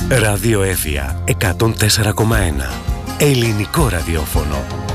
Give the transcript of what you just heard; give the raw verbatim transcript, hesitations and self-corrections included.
Ράδιο Εύβοια εκατόν τέσσερα κόμμα ένα. Ελληνικό ραδιόφωνο.